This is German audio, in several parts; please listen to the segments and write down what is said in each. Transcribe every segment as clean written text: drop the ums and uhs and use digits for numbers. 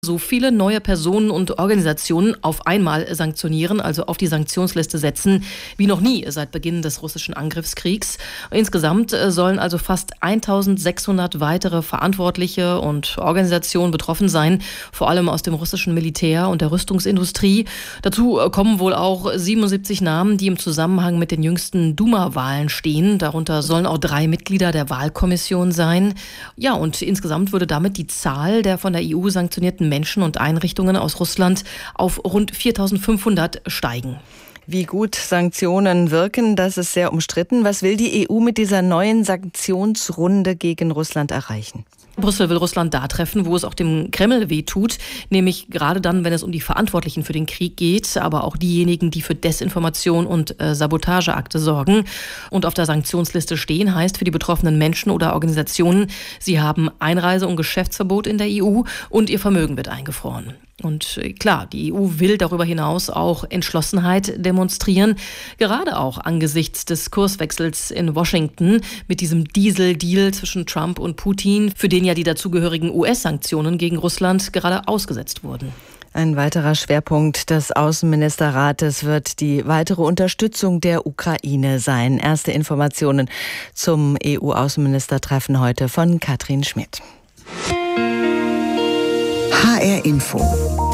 So viele neue Personen und Organisationen auf einmal sanktionieren, also auf die Sanktionsliste setzen, wie noch nie seit Beginn des russischen Angriffskriegs. Insgesamt sollen also fast 1600 weitere Verantwortliche und Organisationen betroffen sein, vor allem aus dem russischen Militär und der Rüstungsindustrie. Dazu kommen wohl auch 77 Namen, die im Zusammenhang mit den jüngsten Duma-Wahlen stehen. Darunter sollen auch 3 Mitglieder der Wahlkommission sein. Ja, und insgesamt würde damit die Zahl der von der EU sanktionierten Menschen und Einrichtungen aus Russland auf rund 4.500 steigen. Wie gut Sanktionen wirken, das ist sehr umstritten. Was will die EU mit dieser neuen Sanktionsrunde gegen Russland erreichen? Brüssel will Russland da treffen, wo es auch dem Kreml wehtut, nämlich gerade dann, wenn es um die Verantwortlichen für den Krieg geht, aber auch diejenigen, die für Desinformation und Sabotageakte sorgen. Und auf der Sanktionsliste stehen heißt für die betroffenen Menschen oder Organisationen, sie haben Einreise- und Geschäftsverbot in der EU und ihr Vermögen wird eingefroren. Und klar, die EU will darüber hinaus auch Entschlossenheit demonstrieren, gerade auch angesichts des Kurswechsels in Washington mit diesem Diesel-Deal zwischen Trump und Putin, für den ja die dazugehörigen US-Sanktionen gegen Russland gerade ausgesetzt wurden. Ein weiterer Schwerpunkt des Außenministerrates wird die weitere Unterstützung der Ukraine sein. Erste Informationen zum EU-Außenministertreffen heute von Katrin Schmidt. HR Info.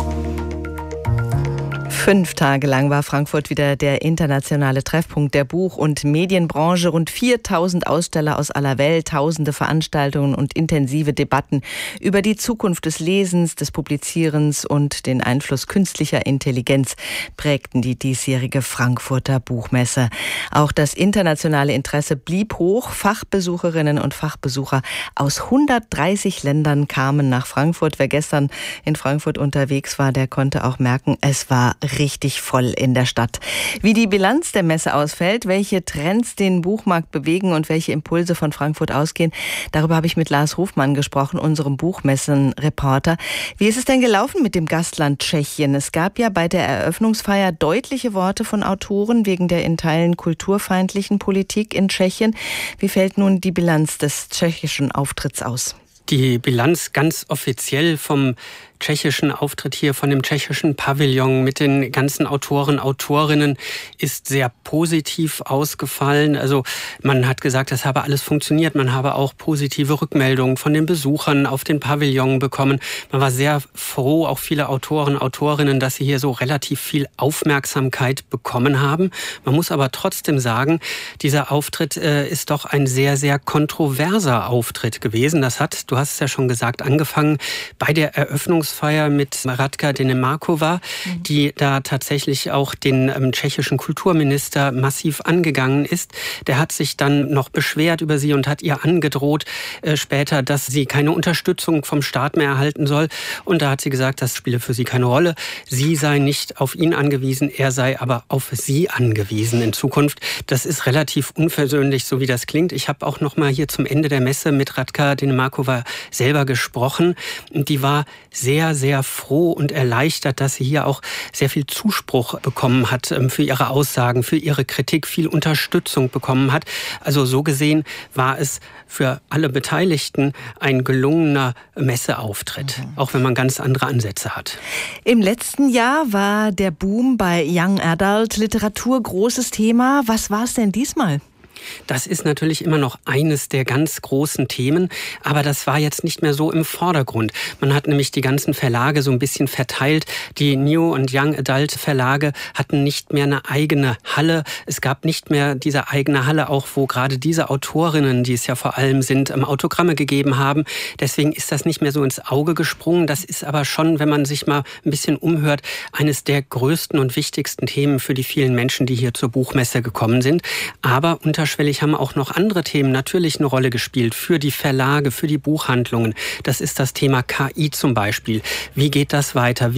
5 Tage lang war Frankfurt wieder der internationale Treffpunkt der Buch- und Medienbranche. Rund 4.000 Aussteller aus aller Welt, tausende Veranstaltungen und intensive Debatten über die Zukunft des Lesens, des Publizierens und den Einfluss künstlicher Intelligenz prägten die diesjährige Frankfurter Buchmesse. Auch das internationale Interesse blieb hoch. Fachbesucherinnen und Fachbesucher aus 130 Ländern kamen nach Frankfurt. Wer gestern in Frankfurt unterwegs war, der konnte auch merken, es war richtig voll in der Stadt. Wie die Bilanz der Messe ausfällt, welche Trends den Buchmarkt bewegen und welche Impulse von Frankfurt ausgehen, darüber habe ich mit Lars Hofmann gesprochen, unserem Buchmessen-Reporter. Wie ist es denn gelaufen mit dem Gastland Tschechien? Es gab ja bei der Eröffnungsfeier deutliche Worte von Autoren wegen der in Teilen kulturfeindlichen Politik in Tschechien. Wie fällt nun die Bilanz des tschechischen Auftritts aus? Die Bilanz ganz offiziell vom tschechischen Auftritt hier, von dem tschechischen Pavillon mit den ganzen Autoren, Autorinnen ist sehr positiv ausgefallen. Also man hat gesagt, das habe alles funktioniert. Man habe auch positive Rückmeldungen von den Besuchern auf den Pavillon bekommen. Man war sehr froh, auch viele Autoren, Autorinnen, dass sie hier so relativ viel Aufmerksamkeit bekommen haben. Man muss aber trotzdem sagen, dieser Auftritt ist doch ein sehr, sehr kontroverser Auftritt gewesen. Das hat, du hast es ja schon gesagt, angefangen bei der Eröffnungsfeier mit Radka Denemarkova, die da tatsächlich auch den tschechischen Kulturminister massiv angegangen ist. Der hat sich dann noch beschwert über sie und hat ihr angedroht später, dass sie keine Unterstützung vom Staat mehr erhalten soll. Und da hat sie gesagt, das spiele für sie keine Rolle. Sie sei nicht auf ihn angewiesen, er sei aber auf sie angewiesen in Zukunft. Das ist relativ unversöhnlich, so wie das klingt. Ich habe auch noch mal hier zum Ende der Messe mit Radka Denemarkova selber gesprochen. Und die war sehr, sehr froh und erleichtert, dass sie hier auch sehr viel Zuspruch bekommen hat für ihre Aussagen, für ihre Kritik, viel Unterstützung bekommen hat. Also so gesehen war es für alle Beteiligten ein gelungener Messeauftritt, auch wenn man ganz andere Ansätze hat. Im letzten Jahr war der Boom bei Young Adult Literatur großes Thema. Was war es denn diesmal? Das ist natürlich immer noch eines der ganz großen Themen, aber das war jetzt nicht mehr so im Vordergrund. Man hat nämlich die ganzen Verlage so ein bisschen verteilt. Die New- und Young Adult Verlage hatten nicht mehr eine eigene Halle. Es gab nicht mehr diese eigene Halle, auch wo gerade diese Autorinnen, die es ja vor allem sind, Autogramme gegeben haben. Deswegen ist das nicht mehr so ins Auge gesprungen. Das ist aber schon, wenn man sich mal ein bisschen umhört, eines der größten und wichtigsten Themen für die vielen Menschen, die hier zur Buchmesse gekommen sind. Aber unterschwellig haben auch noch andere Themen natürlich eine Rolle gespielt für die Verlage, für die Buchhandlungen. Das ist das Thema KI zum Beispiel. Wie geht das weiter? Wie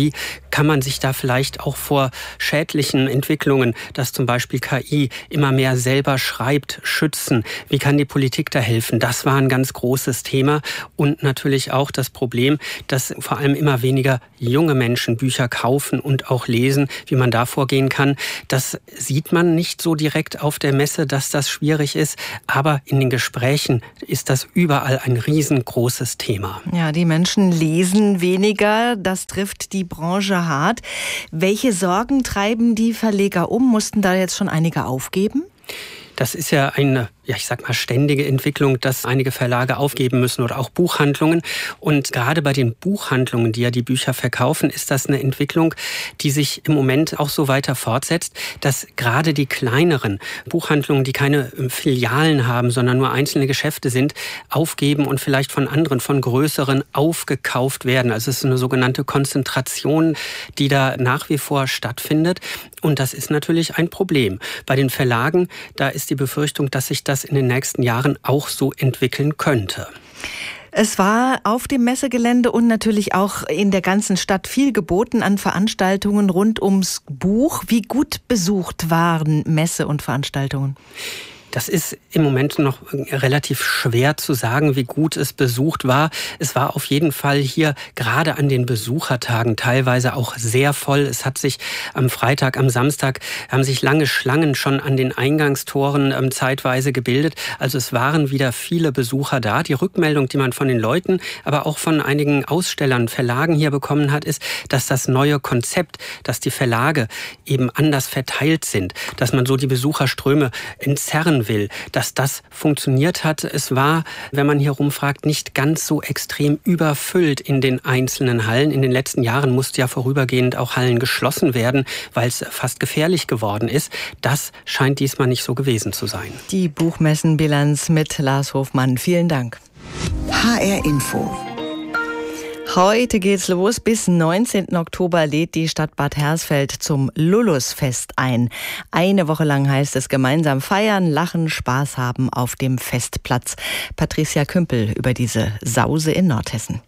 kann man sich da vielleicht auch vor schädlichen Entwicklungen, dass zum Beispiel KI immer mehr selber schreibt, schützen? Wie kann die Politik da helfen? Das war ein ganz großes Thema. Und natürlich auch das Problem, dass vor allem immer weniger junge Menschen Bücher kaufen und auch lesen, wie man da vorgehen kann. Das sieht man nicht so direkt auf der Messe, dass das schwierig ist. Aber in den Gesprächen ist das überall ein riesengroßes Thema. Ja, die Menschen lesen weniger. Das trifft die Branche hart. Welche Sorgen treiben die Verleger um? Mussten da jetzt schon einige aufgeben? Das ist ja eine, ständige Entwicklung, dass einige Verlage aufgeben müssen oder auch Buchhandlungen. Und gerade bei den Buchhandlungen, die ja die Bücher verkaufen, ist das eine Entwicklung, die sich im Moment auch so weiter fortsetzt, dass gerade die kleineren Buchhandlungen, die keine Filialen haben, sondern nur einzelne Geschäfte sind, aufgeben und vielleicht von anderen, von größeren aufgekauft werden. Also es ist eine sogenannte Konzentration, die da nach wie vor stattfindet. Und das ist natürlich ein Problem. Bei den Verlagen, da ist die Befürchtung, dass sich das in den nächsten Jahren auch so entwickeln könnte. Es war auf dem Messegelände und natürlich auch in der ganzen Stadt viel geboten an Veranstaltungen rund ums Buch. Wie gut besucht waren Messe und Veranstaltungen? Das ist im Moment noch relativ schwer zu sagen, wie gut es besucht war. Es war auf jeden Fall hier gerade an den Besuchertagen teilweise auch sehr voll. Es hat sich am Freitag, am Samstag haben sich lange Schlangen schon an den Eingangstoren zeitweise gebildet. Also es waren wieder viele Besucher da. Die Rückmeldung, die man von den Leuten, aber auch von einigen Ausstellern, Verlagen hier bekommen hat, ist, dass das neue Konzept, dass die Verlage eben anders verteilt sind, dass man so die Besucherströme entzerren will, dass das funktioniert hat. Es war, wenn man hier rumfragt, nicht ganz so extrem überfüllt in den einzelnen Hallen. In den letzten Jahren mussten ja vorübergehend auch Hallen geschlossen werden, weil es fast gefährlich geworden ist. Das scheint diesmal nicht so gewesen zu sein. Die Buchmessenbilanz mit Lars Hofmann. Vielen Dank. HR Info. Heute geht's los. Bis 19. Oktober lädt die Stadt Bad Hersfeld zum Lulusfest ein. Eine Woche lang heißt es gemeinsam feiern, lachen, Spaß haben auf dem Festplatz. Patricia Kümpel über diese Sause in Nordhessen.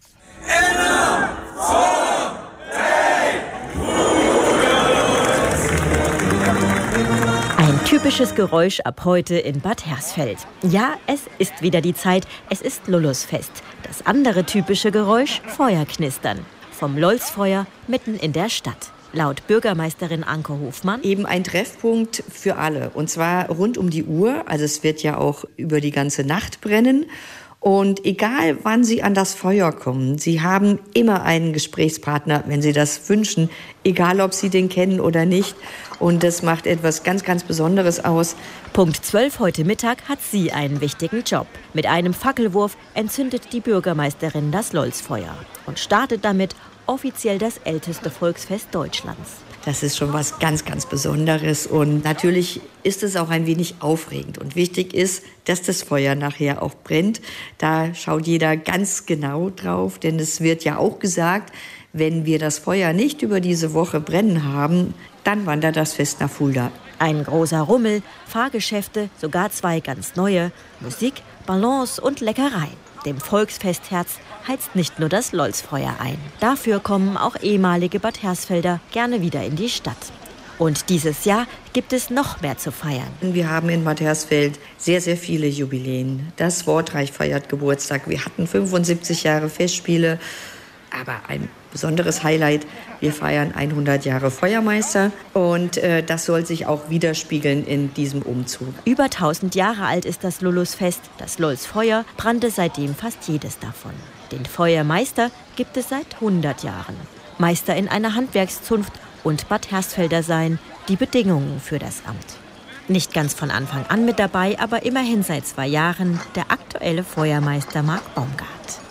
Ein typisches Geräusch ab heute in Bad Hersfeld. Ja, es ist wieder die Zeit, es ist Lulusfest. Das andere typische Geräusch, Feuerknistern. Vom Lolsfeuer mitten in der Stadt. Laut Bürgermeisterin Anke Hofmann eben ein Treffpunkt für alle. Und zwar rund um die Uhr. Also es wird ja auch über die ganze Nacht brennen. Und egal, wann Sie an das Feuer kommen, Sie haben immer einen Gesprächspartner, wenn Sie das wünschen, egal ob Sie den kennen oder nicht. Und das macht etwas ganz, ganz Besonderes aus. Punkt 12 heute Mittag hat sie einen wichtigen Job. Mit einem Fackelwurf entzündet die Bürgermeisterin das Lolsfeuer und startet damit offiziell das älteste Volksfest Deutschlands. Das ist schon was ganz, ganz Besonderes. Und natürlich ist es auch ein wenig aufregend. Und wichtig ist, dass das Feuer nachher auch brennt. Da schaut jeder ganz genau drauf. Denn es wird ja auch gesagt, wenn wir das Feuer nicht über diese Woche brennen haben, dann wandert das Fest nach Fulda. Ein großer Rummel, Fahrgeschäfte, sogar 2 ganz neue, Musik, Ballons und Leckereien. Dem Volksfestherz heizt nicht nur das Lolsfeuer ein. Dafür kommen auch ehemalige Bad Hersfelder gerne wieder in die Stadt. Und dieses Jahr gibt es noch mehr zu feiern. Wir haben in Bad Hersfeld sehr, sehr viele Jubiläen. Das Wortreich feiert Geburtstag. Wir hatten 75 Jahre Festspiele. Aber ein besonderes Highlight, wir feiern 100 Jahre Feuermeister und das soll sich auch widerspiegeln in diesem Umzug. Über 1000 Jahre alt ist das Lulusfest. Das Lolsfeuer brannte seitdem fast jedes davon. Den Feuermeister gibt es seit 100 Jahren. Meister in einer Handwerkszunft und Bad Hersfelder sein die Bedingungen für das Amt. Nicht ganz von Anfang an mit dabei, aber immerhin seit 2 Jahren der aktuelle Feuermeister Marc Baumgart.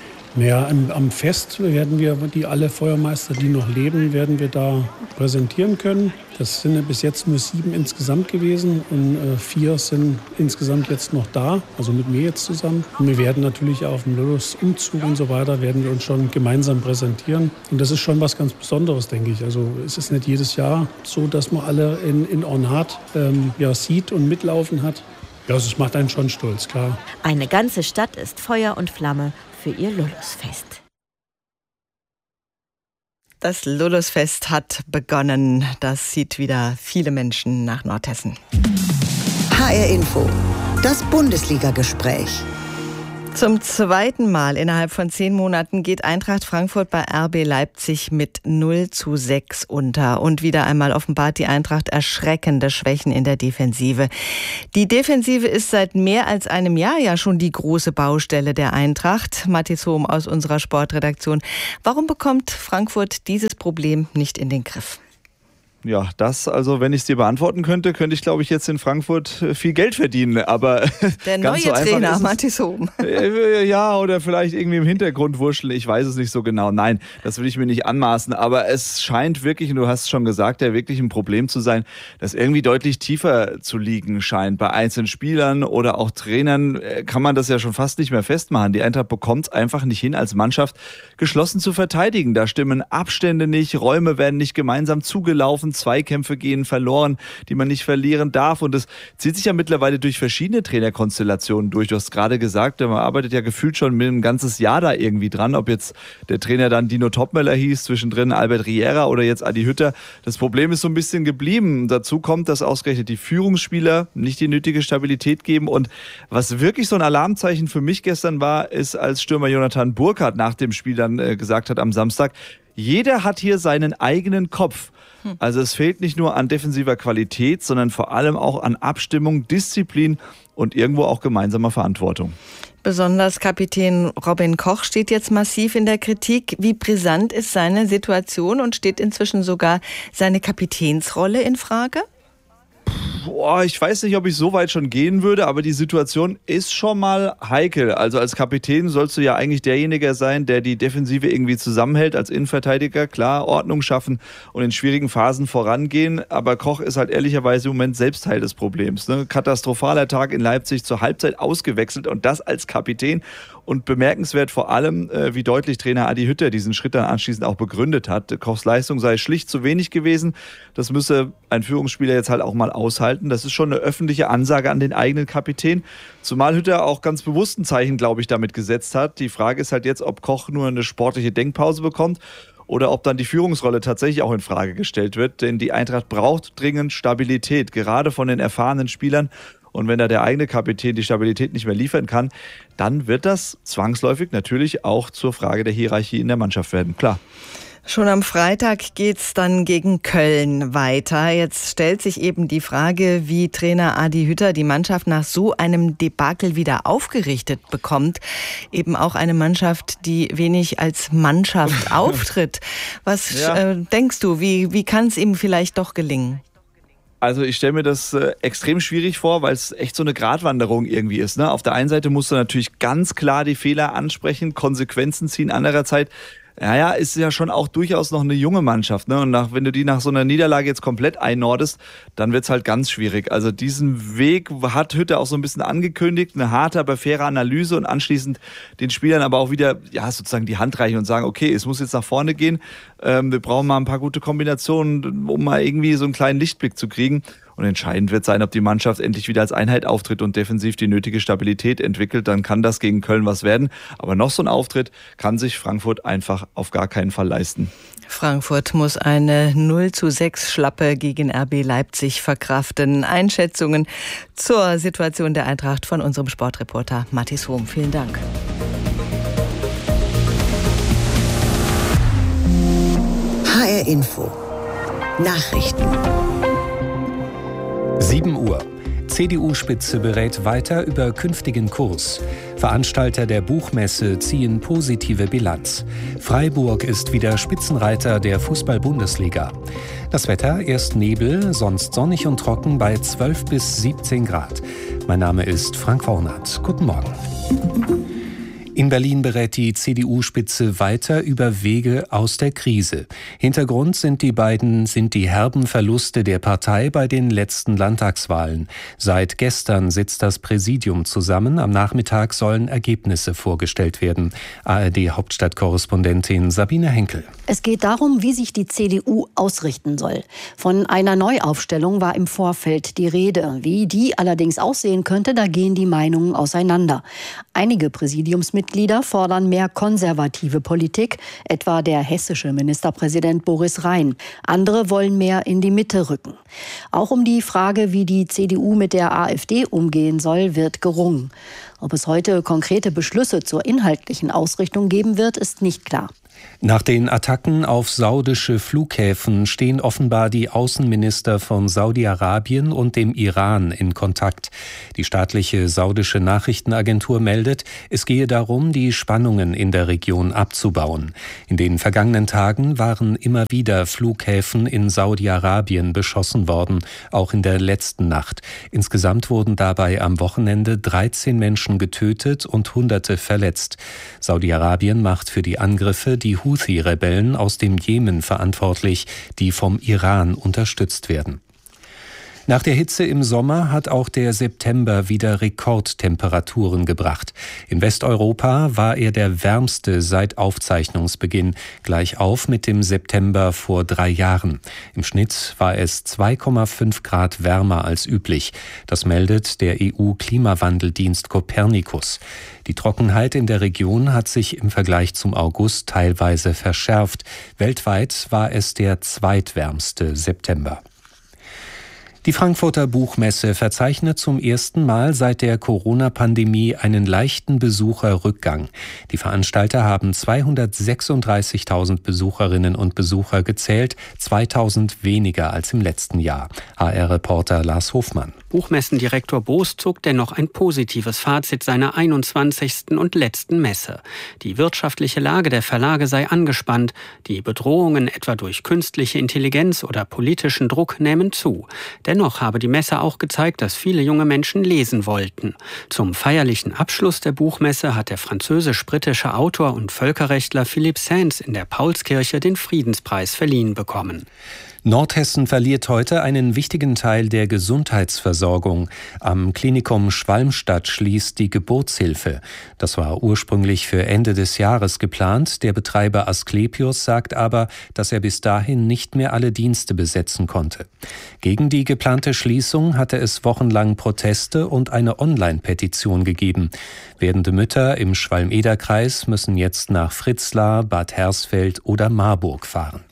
Ja, am Fest werden wir alle Feuermeister, die noch leben, werden wir da präsentieren können. Das sind ja bis jetzt nur 7 insgesamt gewesen und 4 sind insgesamt jetzt noch da, also mit mir jetzt zusammen. Und wir werden natürlich auf dem Lulusumzug und so weiter, werden wir uns schon gemeinsam präsentieren. Und das ist schon was ganz Besonderes, denke ich. Also es ist nicht jedes Jahr so, dass man alle in Ornat sieht und mitlaufen hat. Ja, das macht einen schon stolz, klar. Eine ganze Stadt ist Feuer und Flamme für ihr Lulusfest. Das Lulusfest hat begonnen. Das zieht wieder viele Menschen nach Nordhessen. HR Info, das Bundesliga-Gespräch. Zum zweiten Mal innerhalb von 10 Monaten geht Eintracht Frankfurt bei RB Leipzig mit 0:6 unter. Und wieder einmal offenbart die Eintracht erschreckende Schwächen in der Defensive. Die Defensive ist seit mehr als einem Jahr ja schon die große Baustelle der Eintracht. Mathis Hohm aus unserer Sportredaktion. Warum bekommt Frankfurt dieses Problem nicht in den Griff? Ja, wenn ich es dir beantworten könnte, könnte ich, glaube ich, jetzt in Frankfurt viel Geld verdienen. Aber der neue so Trainer, Mathis Hohm. Ja, oder vielleicht irgendwie im Hintergrund wurschteln. Ich weiß es nicht so genau. Nein, das will ich mir nicht anmaßen. Aber es scheint wirklich, und du hast es schon gesagt, ja wirklich ein Problem zu sein, das irgendwie deutlich tiefer zu liegen scheint. Bei einzelnen Spielern oder auch Trainern kann man das ja schon fast nicht mehr festmachen. Die Eintracht bekommt es einfach nicht hin, als Mannschaft geschlossen zu verteidigen. Da stimmen Abstände nicht, Räume werden nicht gemeinsam zugelaufen. Zweikämpfe gehen verloren, die man nicht verlieren darf. Und das zieht sich ja mittlerweile durch verschiedene Trainerkonstellationen durch. Du hast gerade gesagt, man arbeitet ja gefühlt schon mit ein ganzes Jahr da irgendwie dran. Ob jetzt der Trainer dann Dino Topmöller hieß, zwischendrin Albert Riera oder jetzt Adi Hütter. Das Problem ist so ein bisschen geblieben. Dazu kommt, dass ausgerechnet die Führungsspieler nicht die nötige Stabilität geben. Und was wirklich so ein Alarmzeichen für mich gestern war, ist, als Stürmer Jonathan Burkhardt nach dem Spiel dann gesagt hat am Samstag, jeder hat hier seinen eigenen Kopf. Also es fehlt nicht nur an defensiver Qualität, sondern vor allem auch an Abstimmung, Disziplin und irgendwo auch gemeinsamer Verantwortung. Besonders Kapitän Robin Koch steht jetzt massiv in der Kritik. Wie brisant ist seine Situation und steht inzwischen sogar seine Kapitänsrolle in Frage? Ich weiß nicht, ob ich so weit schon gehen würde, aber die Situation ist schon mal heikel. Also als Kapitän sollst du ja eigentlich derjenige sein, der die Defensive irgendwie zusammenhält, als Innenverteidiger. Klar, Ordnung schaffen und in schwierigen Phasen vorangehen. Aber Koch ist halt ehrlicherweise im Moment selbst Teil des Problems. Katastrophaler Tag in Leipzig, zur Halbzeit ausgewechselt und das als Kapitän. Und bemerkenswert vor allem, wie deutlich Trainer Adi Hütter diesen Schritt dann anschließend auch begründet hat. Kochs Leistung sei schlicht zu wenig gewesen. Das müsse ein Führungsspieler jetzt halt auch mal aushalten. Das ist schon eine öffentliche Ansage an den eigenen Kapitän. Zumal Hütter auch ganz bewusst ein Zeichen, glaube ich, damit gesetzt hat. Die Frage ist halt jetzt, ob Koch nur eine sportliche Denkpause bekommt oder ob dann die Führungsrolle tatsächlich auch in Frage gestellt wird. Denn die Eintracht braucht dringend Stabilität, gerade von den erfahrenen Spielern. Und wenn da der eigene Kapitän die Stabilität nicht mehr liefern kann, dann wird das zwangsläufig natürlich auch zur Frage der Hierarchie in der Mannschaft werden. Klar. Schon am Freitag geht's dann gegen Köln weiter. Jetzt stellt sich eben die Frage, wie Trainer Adi Hütter die Mannschaft nach so einem Debakel wieder aufgerichtet bekommt. Eben auch eine Mannschaft, die wenig als Mannschaft auftritt. Was denkst du, wie kann es ihm vielleicht doch gelingen? Also ich stelle mir das extrem schwierig vor, weil es echt so eine Gratwanderung irgendwie ist. Ne? Auf der einen Seite musst du natürlich ganz klar die Fehler ansprechen, Konsequenzen ziehen. Andererseits, ist ja schon auch durchaus noch eine junge Mannschaft. Ne? Und wenn du die nach so einer Niederlage jetzt komplett einnordest, dann wird's halt ganz schwierig. Also diesen Weg hat Hütter auch so ein bisschen angekündigt. Eine harte, aber faire Analyse und anschließend den Spielern aber auch wieder sozusagen die Hand reichen und sagen, okay, es muss jetzt nach vorne gehen. Wir brauchen mal ein paar gute Kombinationen, um mal irgendwie so einen kleinen Lichtblick zu kriegen. Und entscheidend wird sein, ob die Mannschaft endlich wieder als Einheit auftritt und defensiv die nötige Stabilität entwickelt. Dann kann das gegen Köln was werden. Aber noch so ein Auftritt kann sich Frankfurt einfach auf gar keinen Fall leisten. Frankfurt muss eine 0:6 Schlappe gegen RB Leipzig verkraften. Einschätzungen zur Situation der Eintracht von unserem Sportreporter Mathis Hohm. Vielen Dank. HR Info. Nachrichten. 7 Uhr. CDU-Spitze berät weiter über künftigen Kurs. Veranstalter der Buchmesse ziehen positive Bilanz. Freiburg ist wieder Spitzenreiter der Fußball-Bundesliga. Das Wetter, erst Nebel, sonst sonnig und trocken bei 12 bis 17 Grad. Mein Name ist Frank Wornert. Guten Morgen. In Berlin berät die CDU-Spitze weiter über Wege aus der Krise. Hintergrund sind die herben Verluste der Partei bei den letzten Landtagswahlen. Seit gestern sitzt das Präsidium zusammen. Am Nachmittag sollen Ergebnisse vorgestellt werden. ARD-Hauptstadtkorrespondentin Sabine Henkel. Es geht darum, wie sich die CDU ausrichten soll. Von einer Neuaufstellung war im Vorfeld die Rede. Wie die allerdings aussehen könnte, da gehen die Meinungen auseinander. Einige Präsidiumsmitglieder fordern mehr konservative Politik, etwa der hessische Ministerpräsident Boris Rhein. Andere wollen mehr in die Mitte rücken. Auch um die Frage, wie die CDU mit der AfD umgehen soll, wird gerungen. Ob es heute konkrete Beschlüsse zur inhaltlichen Ausrichtung geben wird, ist nicht klar. Nach den Attacken auf saudische Flughäfen stehen offenbar die Außenminister von Saudi-Arabien und dem Iran in Kontakt. Die staatliche saudische Nachrichtenagentur meldet, es gehe darum, die Spannungen in der Region abzubauen. In den vergangenen Tagen waren immer wieder Flughäfen in Saudi-Arabien beschossen worden, auch in der letzten Nacht. Insgesamt wurden dabei am Wochenende 13 Menschen getötet und Hunderte verletzt. Saudi-Arabien macht für die Angriffe die Houthi-Rebellen aus dem Jemen verantwortlich, die vom Iran unterstützt werden. Nach der Hitze im Sommer hat auch der September wieder Rekordtemperaturen gebracht. In Westeuropa war er der wärmste seit Aufzeichnungsbeginn, gleich auf mit dem September vor 3 Jahren. Im Schnitt war es 2,5 Grad wärmer als üblich. Das meldet der EU-Klimawandeldienst Copernicus. Die Trockenheit in der Region hat sich im Vergleich zum August teilweise verschärft. Weltweit war es der zweitwärmste September. Die Frankfurter Buchmesse verzeichnet zum ersten Mal seit der Corona-Pandemie einen leichten Besucherrückgang. Die Veranstalter haben 236.000 Besucherinnen und Besucher gezählt, 2.000 weniger als im letzten Jahr. HR-Reporter Lars Hofmann. Buchmessendirektor Boos zog dennoch ein positives Fazit seiner 21. und letzten Messe. Die wirtschaftliche Lage der Verlage sei angespannt, die Bedrohungen etwa durch künstliche Intelligenz oder politischen Druck nehmen zu. Dennoch habe die Messe auch gezeigt, dass viele junge Menschen lesen wollten. Zum feierlichen Abschluss der Buchmesse hat der französisch-britische Autor und Völkerrechtler Philippe Sands in der Paulskirche den Friedenspreis verliehen bekommen. Nordhessen verliert heute einen wichtigen Teil der Gesundheitsversorgung. Am Klinikum Schwalmstadt schließt die Geburtshilfe. Das war ursprünglich für Ende des Jahres geplant. Der Betreiber Asklepios sagt aber, dass er bis dahin nicht mehr alle Dienste besetzen konnte. Gegen die geplante Schließung hatte es wochenlang Proteste und eine Online-Petition gegeben. Werdende Mütter im Schwalm-Eder-Kreis müssen jetzt nach Fritzlar, Bad Hersfeld oder Marburg fahren.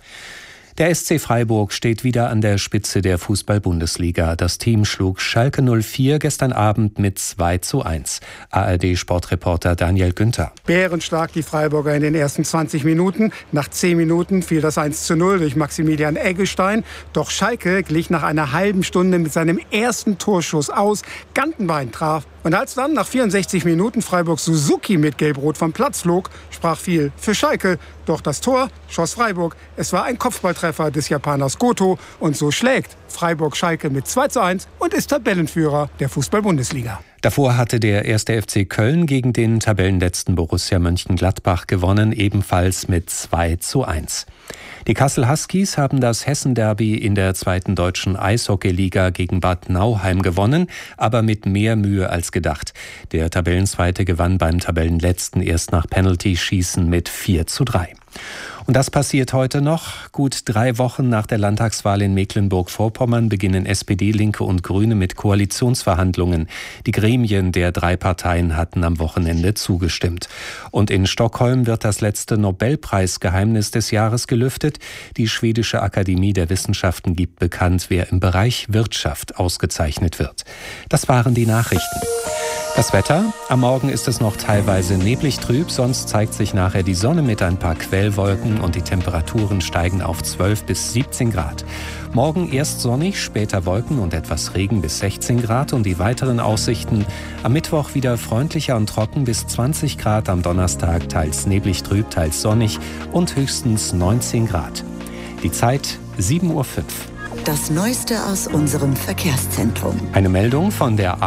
Der SC Freiburg steht wieder an der Spitze der Fußball-Bundesliga. Das Team schlug Schalke 04 gestern Abend mit 2:1. ARD-Sportreporter Daniel Günther. Bärenstark die Freiburger in den ersten 20 Minuten. Nach 10 Minuten fiel das 1:0 durch Maximilian Eggestein. Doch Schalke glich nach einer halben Stunde mit seinem ersten Torschuss aus. Gantenbein traf. Und als dann nach 64 Minuten Freiburg Suzuki mit Gelb-Rot vom Platz flog, sprach viel für Schalke. Doch das Tor schoss Freiburg. Es war ein Kopfballtreffer des Japaners Goto. Und so schlägt Freiburg Schalke mit 2:1 und ist Tabellenführer der Fußball-Bundesliga. Davor hatte der 1. FC Köln gegen den Tabellenletzten Borussia Mönchengladbach gewonnen, ebenfalls mit 2:1. Die Kassel Huskies haben das Hessen-Derby in der 2. deutschen Eishockeyliga gegen Bad Nauheim gewonnen, aber mit mehr Mühe als gedacht. Der Tabellenzweite gewann beim Tabellenletzten erst nach Penalty-Schießen mit 4:3. Und das passiert heute noch. Gut 3 Wochen nach der Landtagswahl in Mecklenburg-Vorpommern beginnen SPD, Linke und Grüne mit Koalitionsverhandlungen. Die Gremien der 3 Parteien hatten am Wochenende zugestimmt. Und in Stockholm wird das letzte Nobelpreisgeheimnis des Jahres gelüftet. Die Schwedische Akademie der Wissenschaften gibt bekannt, wer im Bereich Wirtschaft ausgezeichnet wird. Das waren die Nachrichten. Das Wetter. Am Morgen ist es noch teilweise neblig trüb, sonst zeigt sich nachher die Sonne mit ein paar Quellwolken und die Temperaturen steigen auf 12 bis 17 Grad. Morgen erst sonnig, später Wolken und etwas Regen bis 16 Grad und die weiteren Aussichten. Am Mittwoch wieder freundlicher und trocken bis 20 Grad, am Donnerstag teils neblig trüb, teils sonnig und höchstens 19 Grad. Die Zeit 7:05 Uhr. Das Neueste aus unserem Verkehrszentrum. Eine Meldung von der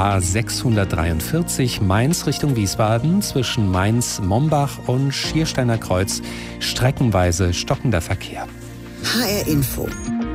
A643 Mainz Richtung Wiesbaden zwischen Mainz-Mombach und Schiersteiner Kreuz. Streckenweise stockender Verkehr. HR Info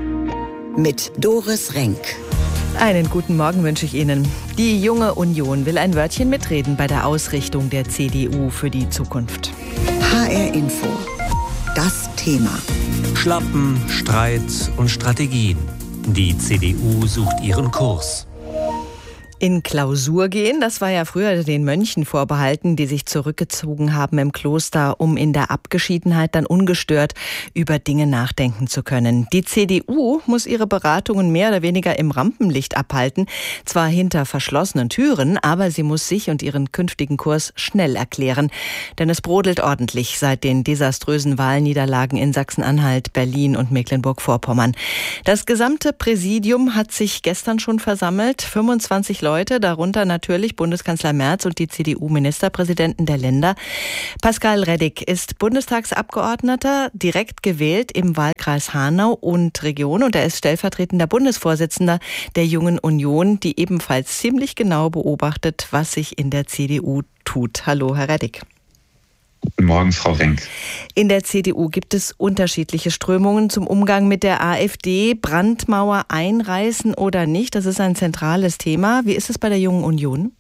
mit Doris Renk. Einen guten Morgen wünsche ich Ihnen. Die Junge Union will ein Wörtchen mitreden bei der Ausrichtung der CDU für die Zukunft. HR Info. Das Thema. Schlappen, Streit und Strategien. Die CDU sucht ihren Kurs. In Klausur gehen, das war ja früher den Mönchen vorbehalten, die sich zurückgezogen haben im Kloster, um in der Abgeschiedenheit dann ungestört über Dinge nachdenken zu können. Die CDU muss ihre Beratungen mehr oder weniger im Rampenlicht abhalten, zwar hinter verschlossenen Türen, aber sie muss sich und ihren künftigen Kurs schnell erklären. Denn es brodelt ordentlich seit den desaströsen Wahlniederlagen in Sachsen-Anhalt, Berlin und Mecklenburg-Vorpommern. Das gesamte Präsidium hat sich gestern schon versammelt, 25 Leute, darunter natürlich Bundeskanzler Merz und die CDU-Ministerpräsidenten der Länder. Pascal Reddick ist Bundestagsabgeordneter, direkt gewählt im Wahlkreis Hanau und Region, und er ist stellvertretender Bundesvorsitzender der Jungen Union, die ebenfalls ziemlich genau beobachtet, was sich in der CDU tut. Hallo, Herr Reddick. Guten Morgen, Frau Renk. In der CDU gibt es unterschiedliche Strömungen zum Umgang mit der AfD. Brandmauer einreißen oder nicht, das ist ein zentrales Thema. Wie ist es bei der Jungen Union?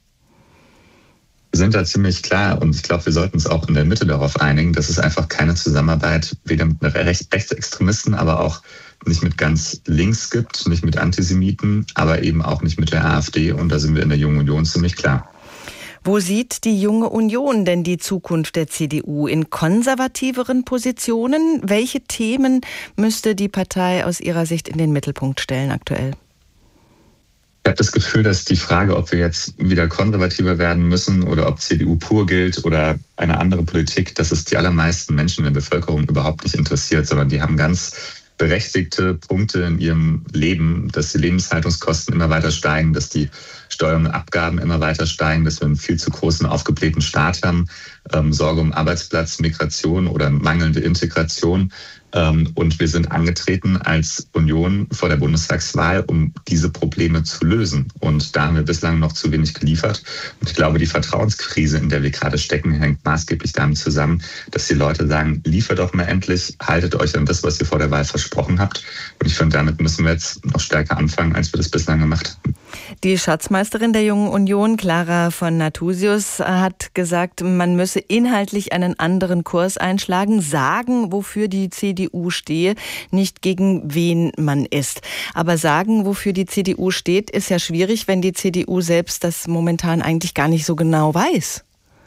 Wir sind da ziemlich klar, und ich glaube, wir sollten uns auch in der Mitte darauf einigen, dass es einfach keine Zusammenarbeit weder mit Rechtsextremisten, aber auch nicht mit ganz links gibt, nicht mit Antisemiten, aber eben auch nicht mit der AfD. Und da sind wir in der Jungen Union ziemlich klar. Wo sieht die Junge Union denn die Zukunft der CDU? In konservativeren Positionen? Welche Themen müsste die Partei aus Ihrer Sicht in den Mittelpunkt stellen aktuell? Ich habe das Gefühl, dass die Frage, ob wir jetzt wieder konservativer werden müssen oder ob CDU pur gilt oder eine andere Politik, dass es die allermeisten Menschen in der Bevölkerung überhaupt nicht interessiert, sondern die haben ganz berechtigte Punkte in ihrem Leben, dass die Lebenshaltungskosten immer weiter steigen, dass die Steuern und Abgaben immer weiter steigen, dass wir einen viel zu großen, aufgeblähten Staat haben, Sorge um Arbeitsplatz, Migration oder mangelnde Integration. Und wir sind angetreten als Union vor der Bundestagswahl, um diese Probleme zu lösen. Und da haben wir bislang noch zu wenig geliefert. Und ich glaube, die Vertrauenskrise, in der wir gerade stecken, hängt maßgeblich damit zusammen, dass die Leute sagen, liefert doch mal endlich, haltet euch an das, was ihr vor der Wahl versprochen habt. Und ich finde, damit müssen wir jetzt noch stärker anfangen, als wir das bislang gemacht haben. Die Schatzmeisterin der Jungen Union, Clara von Nathusius, hat gesagt, man müsse inhaltlich einen anderen Kurs einschlagen, sagen, wofür die CDU stehe, nicht gegen wen man ist. Aber sagen, wofür die CDU steht, ist ja schwierig, wenn die CDU selbst das momentan eigentlich gar nicht so genau weiß.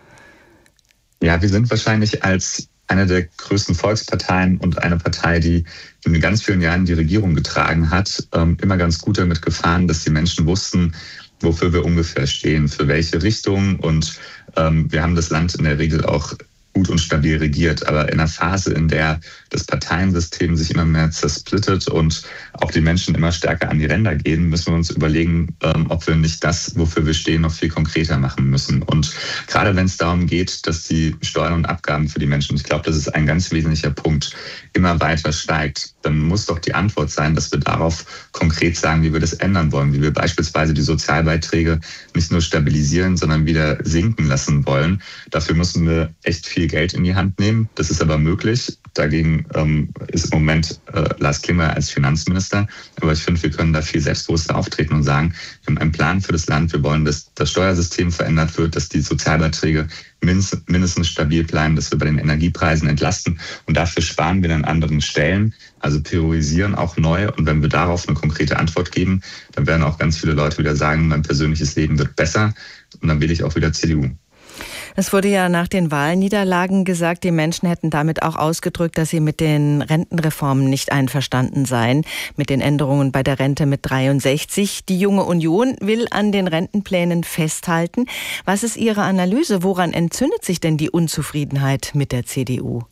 Ja, wir sind wahrscheinlich als eine der größten Volksparteien und eine Partei, die in ganz vielen Jahren die Regierung getragen hat, immer ganz gut damit gefahren, dass die Menschen wussten, wofür wir ungefähr stehen, für welche Richtung. Und wir haben das Land in der Regel auch gut und stabil regiert. Aber in einer Phase, in der das Parteiensystem sich immer mehr zersplittet und auch die Menschen immer stärker an die Ränder gehen, müssen wir uns überlegen, ob wir nicht das, wofür wir stehen, noch viel konkreter machen müssen. Und gerade wenn es darum geht, dass die Steuern und Abgaben für die Menschen, ich glaube, das ist ein ganz wesentlicher Punkt, immer weiter steigt, dann muss doch die Antwort sein, dass wir darauf konkret sagen, wie wir das ändern wollen, wie wir beispielsweise die Sozialbeiträge nicht nur stabilisieren, sondern wieder sinken lassen wollen. Dafür müssen wir echt viel Geld in die Hand nehmen. Das ist aber möglich. Dagegen ist im Moment Lars Klingbeil als Finanzminister. Aber ich finde, wir können da viel selbstbewusster auftreten und sagen, wir haben einen Plan für das Land. Wir wollen, dass das Steuersystem verändert wird, dass die Sozialbeiträge mindestens stabil bleiben, dass wir bei den Energiepreisen entlasten. Und dafür sparen wir an anderen Stellen, also priorisieren auch neu. Und wenn wir darauf eine konkrete Antwort geben, dann werden auch ganz viele Leute wieder sagen, mein persönliches Leben wird besser. Und dann wähle ich auch wieder CDU. Es wurde ja nach den Wahlniederlagen gesagt, die Menschen hätten damit auch ausgedrückt, dass sie mit den Rentenreformen nicht einverstanden seien, mit den Änderungen bei der Rente mit 63. Die Junge Union will an den Rentenplänen festhalten. Was ist Ihre Analyse? Woran entzündet sich denn die Unzufriedenheit mit der CDU?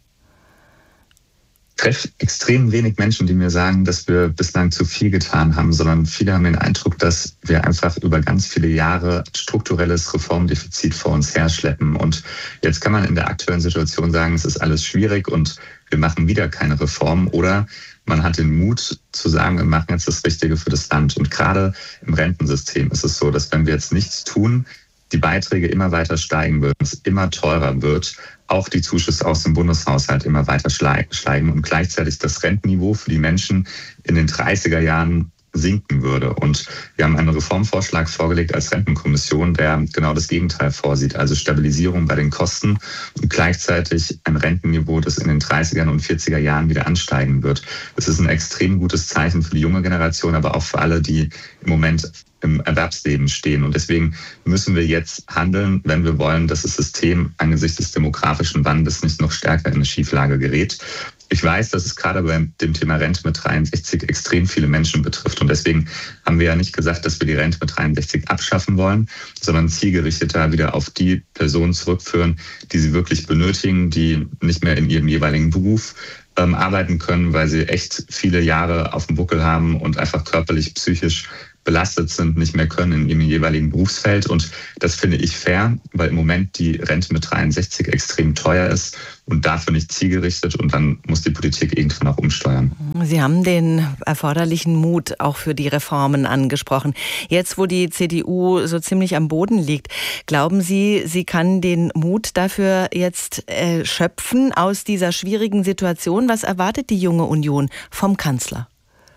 Ich treffe extrem wenig Menschen, die mir sagen, dass wir bislang zu viel getan haben, sondern viele haben den Eindruck, dass wir einfach über ganz viele Jahre strukturelles Reformdefizit vor uns herschleppen. Und jetzt kann man in der aktuellen Situation sagen, es ist alles schwierig und wir machen wieder keine Reformen. Oder man hat den Mut zu sagen, wir machen jetzt das Richtige für das Land. Und gerade im Rentensystem ist es so, dass wenn wir jetzt nichts tun, die Beiträge immer weiter steigen würden, es immer teurer wird, auch die Zuschüsse aus dem Bundeshaushalt immer weiter steigen und gleichzeitig das Rentenniveau für die Menschen in den 30er Jahren sinken würde. Und wir haben einen Reformvorschlag vorgelegt als Rentenkommission, der genau das Gegenteil vorsieht, also Stabilisierung bei den Kosten und gleichzeitig ein Rentenniveau, das in den 30er und 40er Jahren wieder ansteigen wird. Das ist ein extrem gutes Zeichen für die junge Generation, aber auch für alle, die im Moment im Erwerbsleben stehen. Und deswegen müssen wir jetzt handeln, wenn wir wollen, dass das System angesichts des demografischen Wandels nicht noch stärker in eine Schieflage gerät. Ich weiß, dass es gerade bei dem Thema Rente mit 63 extrem viele Menschen betrifft. Und deswegen haben wir ja nicht gesagt, dass wir die Rente mit 63 abschaffen wollen, sondern zielgerichteter wieder auf die Personen zurückführen, die sie wirklich benötigen, die nicht mehr in ihrem jeweiligen Beruf arbeiten können, weil sie echt viele Jahre auf dem Buckel haben und einfach körperlich, psychisch belastet sind, nicht mehr können in ihrem jeweiligen Berufsfeld. Und das finde ich fair, weil im Moment die Rente mit 63 extrem teuer ist und dafür nicht zielgerichtet. Und dann muss die Politik irgendwann auch umsteuern. Sie haben den erforderlichen Mut auch für die Reformen angesprochen. Jetzt, wo die CDU so ziemlich am Boden liegt, glauben Sie, sie kann den Mut dafür jetzt schöpfen aus dieser schwierigen Situation? Was erwartet die junge Union vom Kanzler?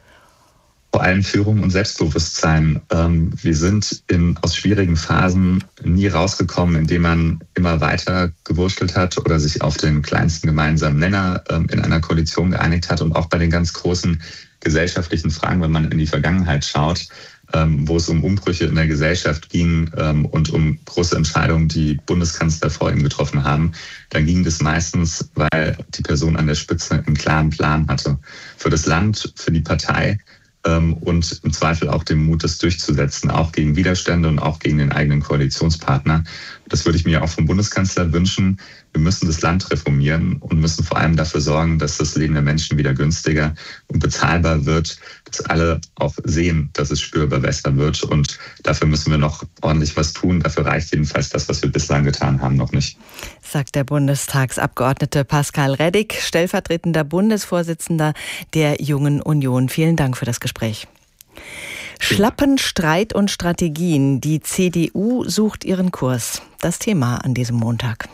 Vor allem Führung und Selbstbewusstsein. Wir sind aus schwierigen Phasen nie rausgekommen, indem man immer weiter gewurschtelt hat oder sich auf den kleinsten gemeinsamen Nenner in einer Koalition geeinigt hat. Und auch bei den ganz großen gesellschaftlichen Fragen, wenn man in die Vergangenheit schaut, wo es um Umbrüche in der Gesellschaft ging und um große Entscheidungen, die Bundeskanzler vor ihm getroffen haben, dann ging das meistens, weil die Person an der Spitze einen klaren Plan hatte. Für das Land, für die Partei, und im Zweifel auch den Mut, das durchzusetzen, auch gegen Widerstände und auch gegen den eigenen Koalitionspartner. Das würde ich mir auch vom Bundeskanzler wünschen. Wir müssen das Land reformieren und müssen vor allem dafür sorgen, dass das Leben der Menschen wieder günstiger und bezahlbar wird, dass alle auch sehen, dass es spürbar besser wird. Und dafür müssen wir noch ordentlich was tun. Dafür reicht jedenfalls das, was wir bislang getan haben, noch nicht. Sagt der Bundestagsabgeordnete Pascal Reddick, stellvertretender Bundesvorsitzender der Jungen Union. Vielen Dank für das Gespräch. Schlappen, Streit und Strategien. Die CDU sucht ihren Kurs. Das Thema an diesem Montag.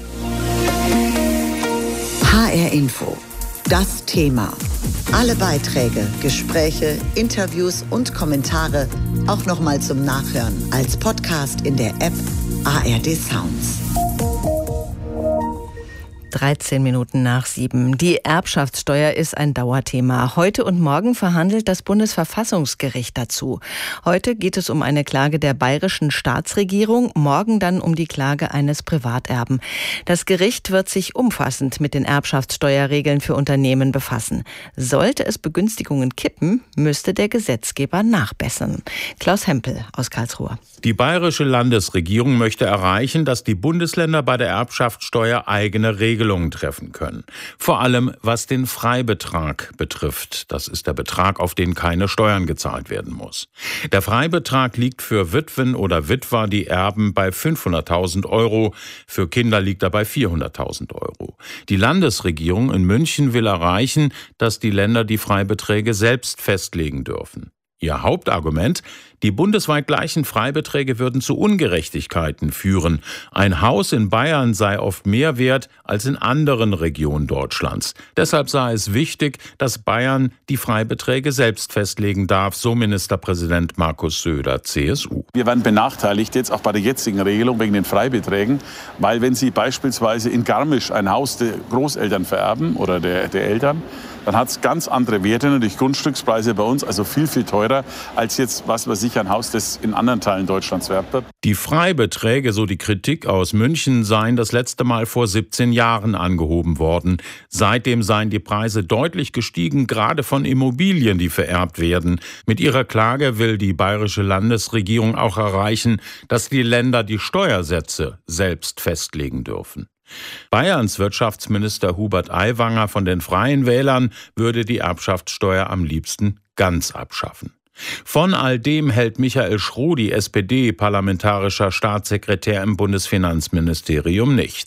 HR Info. Das Thema. Alle Beiträge, Gespräche, Interviews und Kommentare auch nochmal zum Nachhören als Podcast in der App ARD Sounds. 13 Minuten nach 7. Die Erbschaftssteuer ist ein Dauerthema. Heute und morgen verhandelt das Bundesverfassungsgericht dazu. Heute geht es um eine Klage der bayerischen Staatsregierung, morgen dann um die Klage eines Privaterben. Das Gericht wird sich umfassend mit den Erbschaftssteuerregeln für Unternehmen befassen. Sollte es Begünstigungen kippen, müsste der Gesetzgeber nachbessern. Klaus Hempel aus Karlsruhe. Die bayerische Landesregierung möchte erreichen, dass die Bundesländer bei der Erbschaftssteuer eigene Regelungen treffen können. Vor allem was den Freibetrag betrifft. Das ist der Betrag, auf den keine Steuern gezahlt werden muss. Der Freibetrag liegt für Witwen oder Witwer, die erben, bei 500.000 Euro. Für Kinder liegt er bei 400.000 Euro. Die Landesregierung in München will erreichen, dass die Länder die Freibeträge selbst festlegen dürfen. Ihr Hauptargument: die bundesweit gleichen Freibeträge würden zu Ungerechtigkeiten führen. Ein Haus in Bayern sei oft mehr wert als in anderen Regionen Deutschlands. Deshalb sei es wichtig, dass Bayern die Freibeträge selbst festlegen darf, so Ministerpräsident Markus Söder, CSU. Wir werden benachteiligt jetzt auch bei der jetzigen Regelung wegen den Freibeträgen, weil wenn Sie beispielsweise in Garmisch ein Haus der Großeltern vererben oder der Eltern, dann hat es ganz andere Werte, natürlich Grundstückspreise bei uns, also viel, viel teurer als jetzt, was weiß ich, ein Haus, das in anderen Teilen Deutschlands wert wird. Die Freibeträge, so die Kritik aus München, seien das letzte Mal vor 17 Jahren angehoben worden. Seitdem seien die Preise deutlich gestiegen, gerade von Immobilien, die vererbt werden. Mit ihrer Klage will die bayerische Landesregierung auch erreichen, dass die Länder die Steuersätze selbst festlegen dürfen. Bayerns Wirtschaftsminister Hubert Aiwanger von den Freien Wählern würde die Erbschaftssteuer am liebsten ganz abschaffen. Von all dem hält Michael Schrodi, SPD, parlamentarischer Staatssekretär im Bundesfinanzministerium, nichts.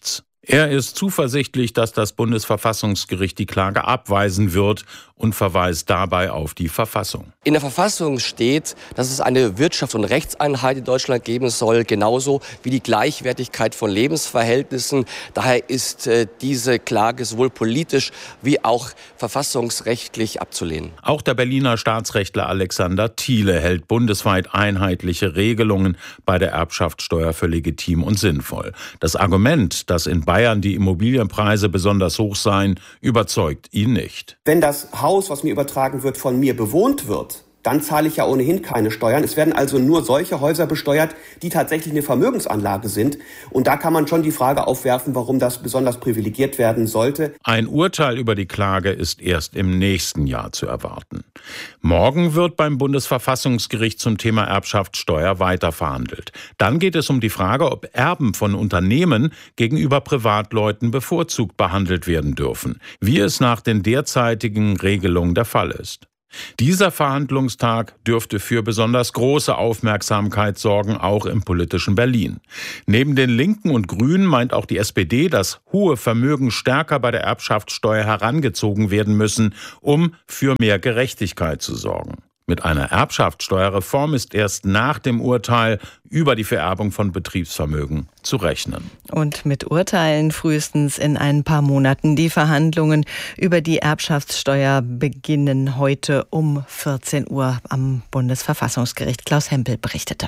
Er ist zuversichtlich, dass das Bundesverfassungsgericht die Klage abweisen wird und verweist dabei auf die Verfassung. In der Verfassung steht, dass es eine Wirtschafts- und Rechtseinheit in Deutschland geben soll, genauso wie die Gleichwertigkeit von Lebensverhältnissen. Daher ist diese Klage sowohl politisch wie auch verfassungsrechtlich abzulehnen. Auch der Berliner Staatsrechtler Alexander Thiele hält bundesweit einheitliche Regelungen bei der Erbschaftssteuer für legitim und sinnvoll. Das Argument, dass in Bayern die Immobilienpreise besonders hoch seien, überzeugt ihn nicht. Wenn das Haus, was mir übertragen wird, von mir bewohnt wird, dann zahle ich ja ohnehin keine Steuern. Es werden also nur solche Häuser besteuert, die tatsächlich eine Vermögensanlage sind. Und da kann man schon die Frage aufwerfen, warum das besonders privilegiert werden sollte. Ein Urteil über die Klage ist erst im nächsten Jahr zu erwarten. Morgen wird beim Bundesverfassungsgericht zum Thema Erbschaftssteuer weiter verhandelt. Dann geht es um die Frage, ob Erben von Unternehmen gegenüber Privatleuten bevorzugt behandelt werden dürfen, wie es nach den derzeitigen Regelungen der Fall ist. Dieser Verhandlungstag dürfte für besonders große Aufmerksamkeit sorgen, auch im politischen Berlin. Neben den Linken und Grünen meint auch die SPD, dass hohe Vermögen stärker bei der Erbschaftssteuer herangezogen werden müssen, um für mehr Gerechtigkeit zu sorgen. Mit einer Erbschaftssteuerreform ist erst nach dem Urteil über die Vererbung von Betriebsvermögen zu rechnen. Und mit Urteilen frühestens in ein paar Monaten. Die Verhandlungen über die Erbschaftssteuer beginnen heute um 14 Uhr am Bundesverfassungsgericht. Klaus Hempel berichtete.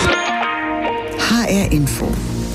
HR Info.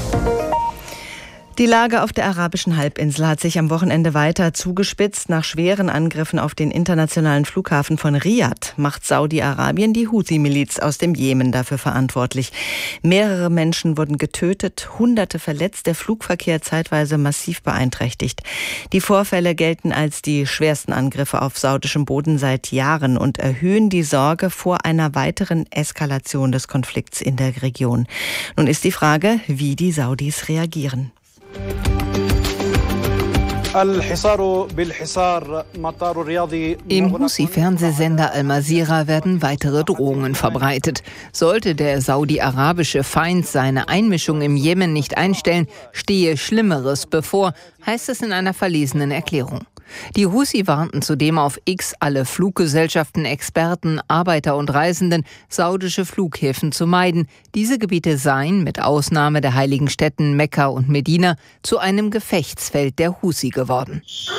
Die Lage auf der arabischen Halbinsel hat sich am Wochenende weiter zugespitzt. Nach schweren Angriffen auf den internationalen Flughafen von Riad macht Saudi-Arabien die Houthi-Miliz aus dem Jemen dafür verantwortlich. Mehrere Menschen wurden getötet, Hunderte verletzt, der Flugverkehr zeitweise massiv beeinträchtigt. Die Vorfälle gelten als die schwersten Angriffe auf saudischem Boden seit Jahren und erhöhen die Sorge vor einer weiteren Eskalation des Konflikts in der Region. Nun ist die Frage, wie die Saudis reagieren. Im Houthi-Fernsehsender Al-Masira werden weitere Drohungen verbreitet. Sollte der saudi-arabische Feind seine Einmischung im Jemen nicht einstellen, stehe Schlimmeres bevor, heißt es in einer verlesenen Erklärung. Die Houthi warnten zudem auf X alle Fluggesellschaften, Experten, Arbeiter und Reisenden, saudische Flughäfen zu meiden. Diese Gebiete seien, mit Ausnahme der heiligen Städten Mekka und Medina, zu einem Gefechtsfeld der Houthi geworden.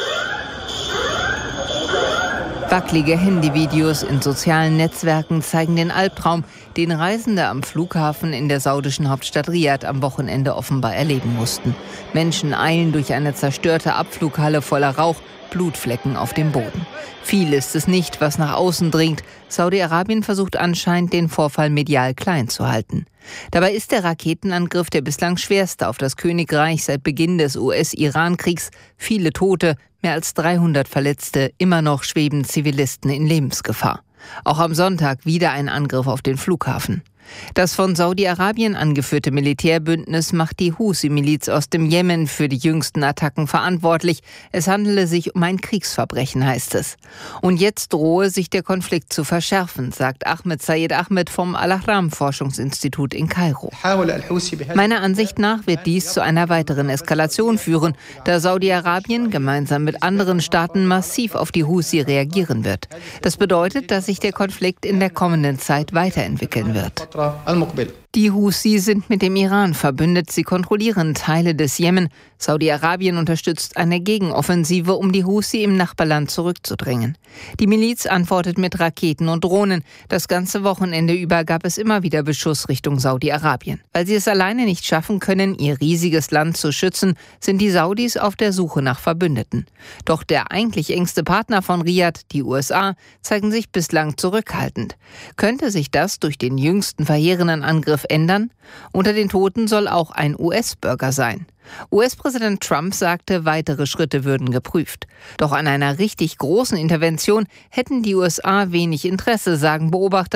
Wackelige Handyvideos in sozialen Netzwerken zeigen den Albtraum, den Reisende am Flughafen in der saudischen Hauptstadt Riad am Wochenende offenbar erleben mussten. Menschen eilen durch eine zerstörte Abflughalle voller Rauch, Blutflecken auf dem Boden. Viel ist es nicht, was nach außen dringt. Saudi-Arabien versucht anscheinend, den Vorfall medial klein zu halten. Dabei ist der Raketenangriff der bislang schwerste auf das Königreich seit Beginn des US-Iran-Kriegs. Viele Tote, mehr als 300 Verletzte, immer noch schweben Zivilisten in Lebensgefahr. Auch am Sonntag wieder ein Angriff auf den Flughafen. Das von Saudi-Arabien angeführte Militärbündnis macht die Houthi-Miliz aus dem Jemen für die jüngsten Attacken verantwortlich. Es handele sich um ein Kriegsverbrechen, heißt es. Und jetzt drohe sich der Konflikt zu verschärfen, sagt Ahmed Sayed Ahmed vom Al-Ahram-Forschungsinstitut in Kairo. Meiner Ansicht nach wird dies zu einer weiteren Eskalation führen, da Saudi-Arabien gemeinsam mit anderen Staaten massiv auf die Houthi reagieren wird. Das bedeutet, dass sich der Konflikt in der kommenden Zeit weiterentwickeln wird. Die Houthi sind mit dem Iran verbündet. Sie kontrollieren Teile des Jemen. Saudi-Arabien unterstützt eine Gegenoffensive, um die Houthi im Nachbarland zurückzudrängen. Die Miliz antwortet mit Raketen und Drohnen. Das ganze Wochenende über gab es immer wieder Beschuss Richtung Saudi-Arabien. Weil sie es alleine nicht schaffen können, ihr riesiges Land zu schützen, sind die Saudis auf der Suche nach Verbündeten. Doch der eigentlich engste Partner von Riad, die USA, zeigen sich bislang zurückhaltend. Könnte sich das durch den jüngsten verheerenden Angriff ändern? Unter den Toten soll auch ein US-Bürger sein. US-Präsident Trump sagte, weitere Schritte würden geprüft. Doch an einer richtig großen Intervention hätten die USA wenig Interesse, sagen Beobachter,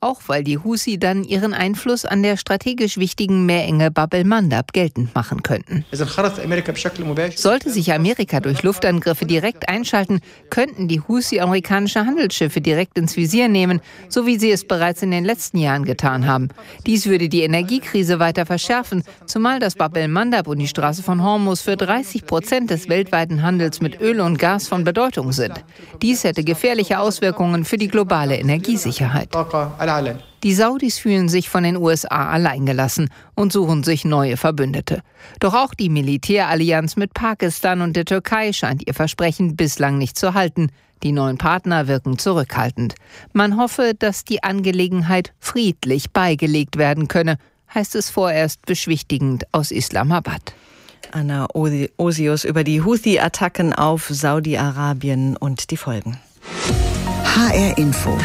auch weil die Husi dann ihren Einfluss an der strategisch wichtigen Meerenge Bab el-Mandab geltend machen könnten. Sollte sich Amerika durch Luftangriffe direkt einschalten, könnten die Husi amerikanische Handelsschiffe direkt ins Visier nehmen, so wie sie es bereits in den letzten Jahren getan haben. Dies würde die Energiekrise weiter verschärfen, zumal das Bab el-Mandab und die Straße von Hormuz für 30% des weltweiten Handels mit Öl und Gas von Bedeutung sind. Dies hätte gefährliche Auswirkungen für die globale Energiesicherheit. Die Saudis fühlen sich von den USA alleingelassen und suchen sich neue Verbündete. Doch auch die Militärallianz mit Pakistan und der Türkei scheint ihr Versprechen bislang nicht zu halten. Die neuen Partner wirken zurückhaltend. Man hoffe, dass die Angelegenheit friedlich beigelegt werden könne, heißt es vorerst beschwichtigend aus Islamabad. Anna Osius über die Houthi-Attacken auf Saudi-Arabien und die Folgen. HR Info.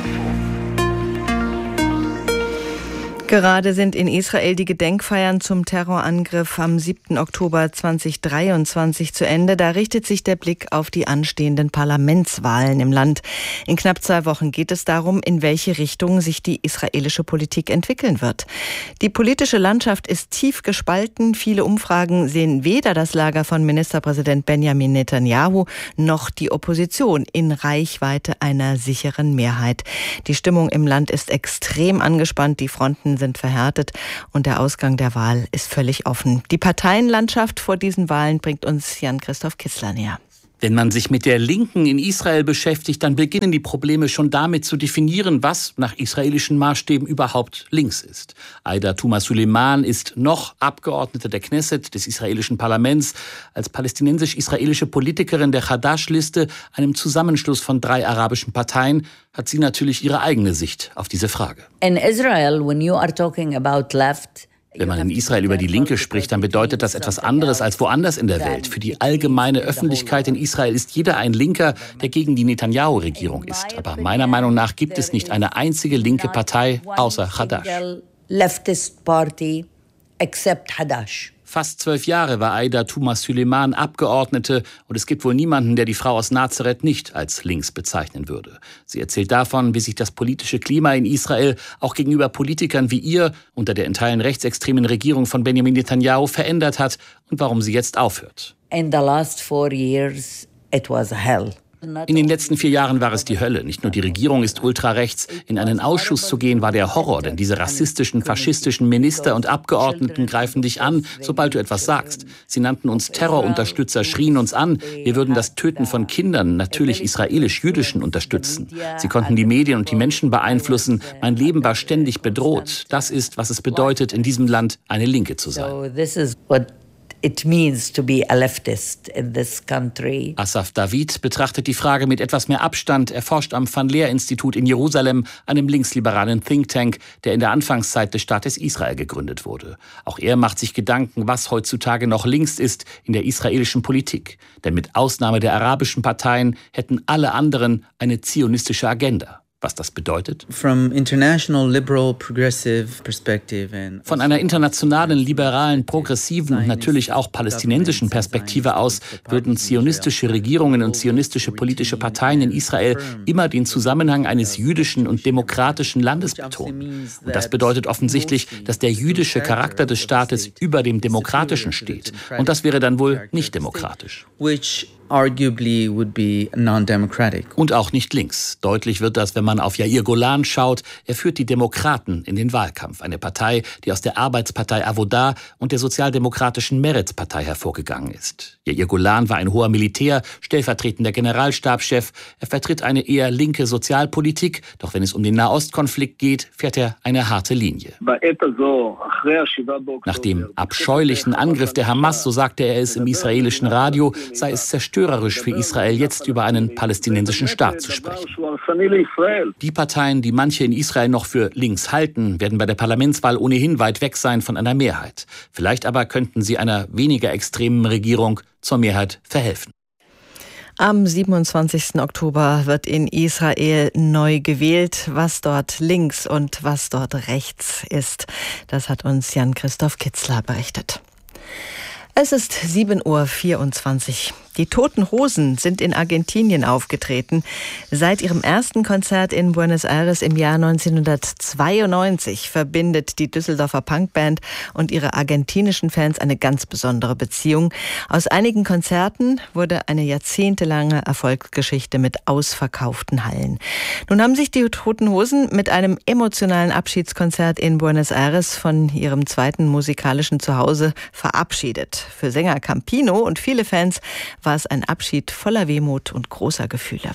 Gerade sind in Israel die Gedenkfeiern zum Terrorangriff am 7. Oktober 2023 zu Ende. Da richtet sich der Blick auf die anstehenden Parlamentswahlen im Land. In knapp 2 Wochen geht es darum, in welche Richtung sich die israelische Politik entwickeln wird. Die politische Landschaft ist tief gespalten. Viele Umfragen sehen weder das Lager von Ministerpräsident Benjamin Netanyahu noch die Opposition in Reichweite einer sicheren Mehrheit. Die Stimmung im Land ist extrem angespannt. Die Fronten sind verhärtet und der Ausgang der Wahl ist völlig offen. Die Parteienlandschaft vor diesen Wahlen bringt uns Jan-Christoph Kissler näher. Wenn man sich mit der Linken in Israel beschäftigt, dann beginnen die Probleme schon damit zu definieren, was nach israelischen Maßstäben überhaupt links ist. Aida Tuma Suleiman ist noch Abgeordnete der Knesset, des israelischen Parlaments. Als palästinensisch-israelische Politikerin der Hadash-Liste, einem Zusammenschluss von 3 arabischen Parteien, hat sie natürlich ihre eigene Sicht auf diese Frage. In Israel, when you are talking about left, wenn man in Israel über die Linke spricht, dann bedeutet das etwas anderes als woanders in der Welt. Für die allgemeine Öffentlichkeit in Israel ist jeder ein Linker, der gegen die Netanyahu-Regierung ist. Aber meiner Meinung nach gibt es nicht eine einzige linke Partei außer Hadash. Fast 12 Jahre war Aida Tuma Suleiman Abgeordnete und es gibt wohl niemanden, der die Frau aus Nazareth nicht als links bezeichnen würde. Sie erzählt davon, wie sich das politische Klima in Israel auch gegenüber Politikern wie ihr unter der in Teilen rechtsextremen Regierung von Benjamin Netanyahu verändert hat und warum sie jetzt aufhört. In the last 4 years, it was hell. In den letzten 4 Jahren war es die Hölle. Nicht nur die Regierung ist ultrarechts. In einen Ausschuss zu gehen war der Horror, denn diese rassistischen, faschistischen Minister und Abgeordneten greifen dich an, sobald du etwas sagst. Sie nannten uns Terrorunterstützer, schrien uns an. Wir würden das Töten von Kindern, natürlich israelisch-jüdischen, unterstützen. Sie konnten die Medien und die Menschen beeinflussen. Mein Leben war ständig bedroht. Das ist, was es bedeutet, in diesem Land eine Linke zu sein. It means to be a leftist in this country. Asaf David betrachtet die Frage mit etwas mehr Abstand. Er forscht am Van Leer-Institut in Jerusalem, einem linksliberalen Think Tank, der in der Anfangszeit des Staates Israel gegründet wurde. Auch er macht sich Gedanken, was heutzutage noch links ist in der israelischen Politik. Denn mit Ausnahme der arabischen Parteien hätten alle anderen eine zionistische Agenda. Was das bedeutet? Von einer internationalen, liberalen, progressiven und natürlich auch palästinensischen Perspektive aus würden zionistische Regierungen und zionistische politische Parteien in Israel immer den Zusammenhang eines jüdischen und demokratischen Landes betonen. Und das bedeutet offensichtlich, dass der jüdische Charakter des Staates über dem demokratischen steht. Und das wäre dann wohl nicht demokratisch. Arguably would be non-democratic. Und auch nicht links. Deutlich wird das, wenn man auf Yair Golan schaut. Er führt die Demokraten in den Wahlkampf. Eine Partei, die aus der Arbeitspartei Avodah und der sozialdemokratischen Meretz-Partei hervorgegangen ist. Yair Golan war ein hoher Militär, stellvertretender Generalstabschef. Er vertritt eine eher linke Sozialpolitik. Doch wenn es um den Nahostkonflikt geht, fährt er eine harte Linie. Nach dem abscheulichen Angriff der Hamas, so sagte er es im israelischen Radio, sei es zerstörerisch für Israel, jetzt über einen palästinensischen Staat zu sprechen. Die Parteien, die manche in Israel noch für links halten, werden bei der Parlamentswahl ohnehin weit weg sein von einer Mehrheit. Vielleicht aber könnten sie einer weniger extremen Regierung zur Mehrheit verhelfen. Am 27. Oktober wird in Israel neu gewählt. Was dort links und was dort rechts ist, das hat uns Jan-Christoph Kitzler berichtet. Es ist 7:24 Uhr. Die Toten Hosen sind in Argentinien aufgetreten. Seit ihrem ersten Konzert in Buenos Aires im Jahr 1992 verbindet die Düsseldorfer Punkband und ihre argentinischen Fans eine ganz besondere Beziehung. Aus einigen Konzerten wurde eine jahrzehntelange Erfolgsgeschichte mit ausverkauften Hallen. Nun haben sich die Toten Hosen mit einem emotionalen Abschiedskonzert in Buenos Aires von ihrem zweiten musikalischen Zuhause verabschiedet. Für Sänger Campino und viele Fans war es ein Abschied voller Wehmut und großer Gefühle.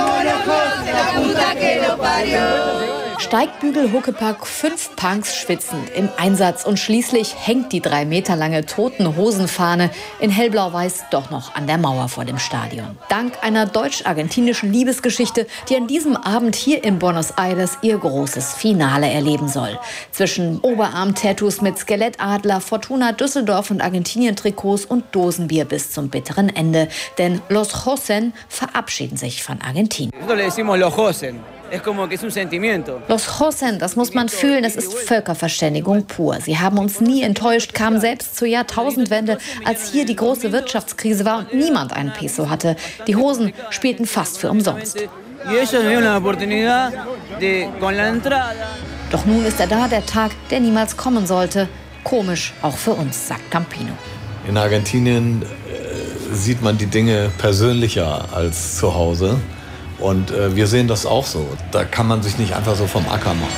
Steigbügel, Huckepack, 5 Punks schwitzend im Einsatz und schließlich hängt die 3 Meter lange Toten-Hosen-Fahne in hellblau-weiß doch noch an der Mauer vor dem Stadion. Dank einer deutsch-argentinischen Liebesgeschichte, die an diesem Abend hier in Buenos Aires ihr großes Finale erleben soll. Zwischen Oberarm-Tattoos mit Skelettadler, Fortuna Düsseldorf und Argentinien-Trikots und Dosenbier bis zum bitteren Ende. Denn Los Hosen verabschieden sich von Argentinien. Los Hosen, das muss man fühlen, es ist Völkerverständigung pur. Sie haben uns nie enttäuscht, kamen selbst zur Jahrtausendwende, als hier die große Wirtschaftskrise war und niemand einen Peso hatte. Die Hosen spielten fast für umsonst. Doch nun ist er da, der Tag, der niemals kommen sollte. Komisch, auch für uns, sagt Campino. In Argentinien sieht man die Dinge persönlicher als zu Hause. Und wir sehen das auch so. Da kann man sich nicht einfach so vom Acker machen.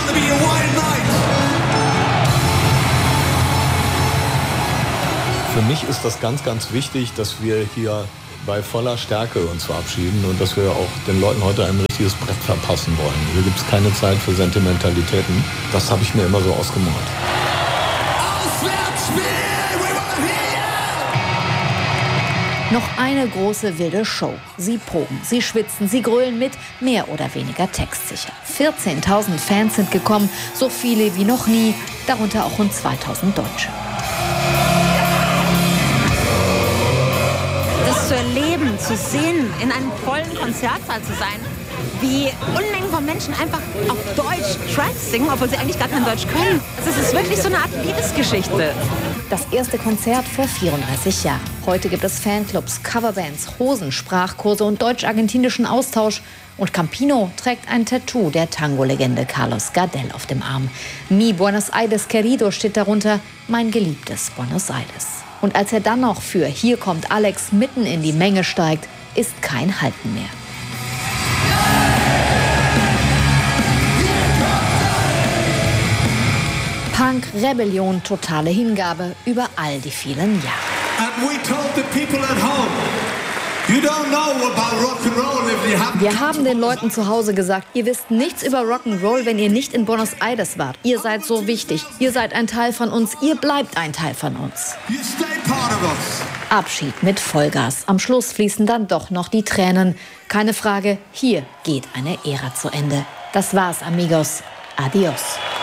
Für mich ist das ganz, ganz wichtig, dass wir hier bei voller Stärke uns verabschieden und dass wir auch den Leuten heute ein richtiges Brett verpassen wollen. Hier gibt es keine Zeit für Sentimentalitäten. Das habe ich mir immer so ausgemalt. Noch eine große wilde Show. Sie proben, sie schwitzen, sie grölen mit, mehr oder weniger textsicher. 14.000 Fans sind gekommen, so viele wie noch nie, darunter auch rund 2.000 Deutsche. Das zu erleben, zu sehen, in einem vollen Konzertsaal zu sein, wie Unmengen von Menschen einfach auf Deutsch Tracks singen, obwohl sie eigentlich gar kein Deutsch können. Es ist wirklich so eine Art Liebesgeschichte. Das erste Konzert vor 34 Jahren. Heute gibt es Fanclubs, Coverbands, Hosen, Sprachkurse und deutsch-argentinischen Austausch. Und Campino trägt ein Tattoo der Tango-Legende Carlos Gardel auf dem Arm. Mi Buenos Aires querido steht darunter, mein geliebtes Buenos Aires. Und als er dann noch für Hier kommt Alex mitten in die Menge steigt, ist kein Halten mehr. Punk, Rebellion, totale Hingabe über all die vielen Jahre. Wir haben den Leuten zu Hause gesagt, ihr wisst nichts über Rock'n'Roll, wenn ihr nicht in Buenos Aires wart. Ihr seid so wichtig, ihr seid ein Teil von uns, ihr bleibt ein Teil von uns. Abschied mit Vollgas. Am Schluss fließen dann doch noch die Tränen. Keine Frage, hier geht eine Ära zu Ende. Das war's, amigos. Adios.